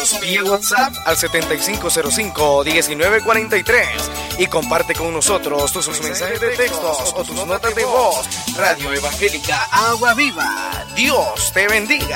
Escríbenos vía WhatsApp al 7505-1943 y comparte con nosotros tus mensajes de textos o tus notas de voz. Radio Evangélica Agua Viva. Dios te bendiga.